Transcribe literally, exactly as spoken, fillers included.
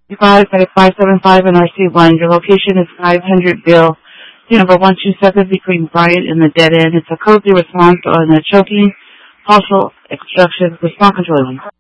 five five seven five N R C one. Your location is five hundred Bill, number one two seven between Bryant and the dead end. It's a cozy response on a choking, partial obstruction response control.